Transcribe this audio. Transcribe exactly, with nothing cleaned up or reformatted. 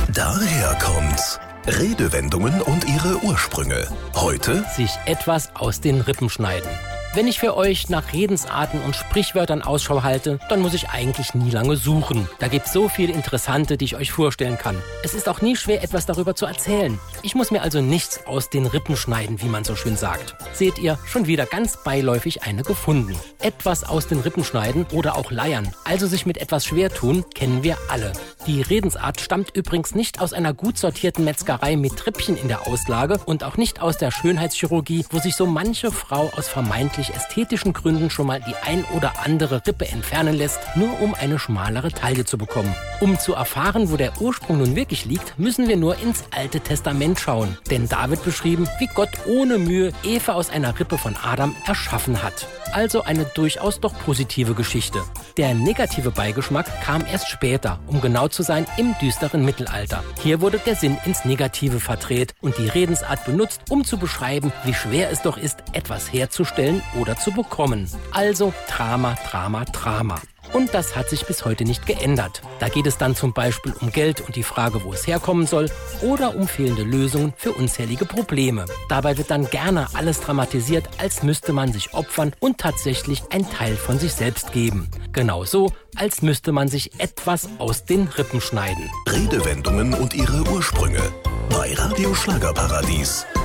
Daher kommt's. Redewendungen und ihre Ursprünge. Heute sich etwas aus den Rippen schneiden. Wenn ich für euch nach Redensarten und Sprichwörtern Ausschau halte, dann muss ich eigentlich nie lange suchen. Da gibt's so viele interessante, die ich euch vorstellen kann. Es ist auch nie schwer, etwas darüber zu erzählen. Ich muss mir also nichts aus den Rippen schneiden, wie man so schön sagt. Seht ihr, schon wieder ganz beiläufig eine gefunden. Etwas aus den Rippen schneiden oder auch leiern, also sich mit etwas schwer tun, kennen wir alle. Die Redensart stammt übrigens nicht aus einer gut sortierten Metzgerei mit Trippchen in der Auslage und auch nicht aus der Schönheitschirurgie, wo sich so manche Frau aus vermeintlich ästhetischen Gründen schon mal die ein oder andere Rippe entfernen lässt, nur um eine schmalere Taille zu bekommen. Um zu erfahren, wo der Ursprung nun wirklich liegt, müssen wir nur ins Alte Testament schauen. Denn da wird beschrieben, wie Gott ohne Mühe Eva aus einer Rippe von Adam erschaffen hat. Also eine durchaus doch positive Geschichte. Der negative Beigeschmack kam erst später, um genau zu sein, im düsteren Mittelalter. Hier wurde der Sinn ins Negative verdreht und die Redensart benutzt, um zu beschreiben, wie schwer es doch ist, etwas herzustellen oder zu bekommen. Also Drama, Drama, Drama. Und das hat sich bis heute nicht geändert. Da geht es dann zum Beispiel um Geld und die Frage, wo es herkommen soll, oder um fehlende Lösungen für unzählige Probleme. Dabei wird dann gerne alles dramatisiert, als müsste man sich opfern und tatsächlich ein Teil von sich selbst geben. Genauso, als müsste man sich etwas aus den Rippen schneiden. Redewendungen und ihre Ursprünge. Bei Radio Schlagerparadies.